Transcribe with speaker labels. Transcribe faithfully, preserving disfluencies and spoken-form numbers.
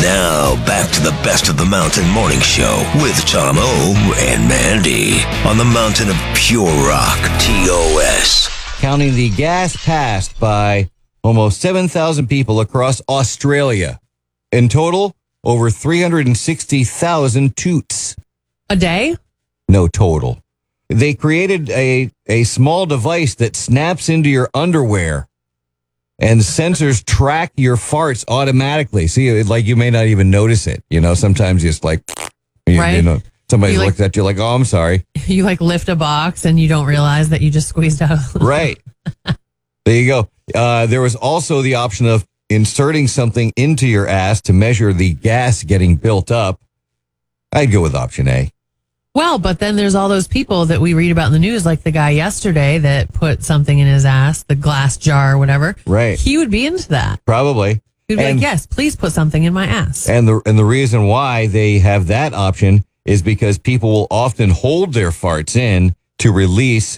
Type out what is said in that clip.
Speaker 1: Now, back to the Best of the Mountain Morning Show with Tom O and Mandy on the mountain of pure rock, T O S.
Speaker 2: Counting the gas passed by almost seven thousand people across Australia. In total, over three hundred sixty thousand toots.
Speaker 3: A day?
Speaker 2: No, total. They created a, a small device that snaps into your underwear and sensors track your farts automatically. See, like you may not even notice it. You know, sometimes it's like, you,
Speaker 3: right.
Speaker 2: you know, somebody
Speaker 3: You
Speaker 2: looks
Speaker 3: like,
Speaker 2: at you like, oh, I'm sorry.
Speaker 3: You like lift a box and you don't realize that you just squeezed out.
Speaker 2: Right. There you go. Uh, there was also the option of inserting something into your ass to measure the gas getting built up. I'd go with option A.
Speaker 3: Well, but then there's all those people that we read about in the news, like the guy yesterday that put something in his ass, the glass jar or whatever.
Speaker 2: Right.
Speaker 3: He would be into that.
Speaker 2: Probably.
Speaker 3: He'd be
Speaker 2: and,
Speaker 3: like, yes, please put something in my ass.
Speaker 2: And the and the reason why they have that option is because people will often hold their farts in to release